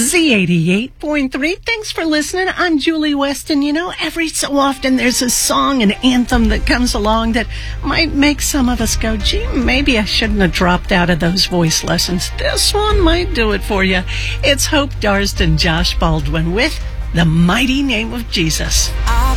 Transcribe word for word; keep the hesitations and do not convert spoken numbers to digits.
Z eighty-eight point three. Thanks for listening. I'm Julie Weston. You know, every so often there's a song, an anthem that comes along that might make some of us go, gee, maybe I shouldn't have dropped out of those voice lessons. This one might do it for you. It's Hope Darst and Josh Baldwin with The Mighty Name of Jesus. I